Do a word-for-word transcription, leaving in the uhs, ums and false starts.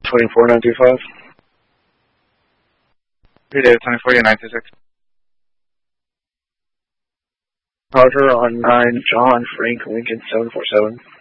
twenty-four nine two five. Three David twenty-four, nine two six. Roger, on nine, John Frank Lincoln seven four seven.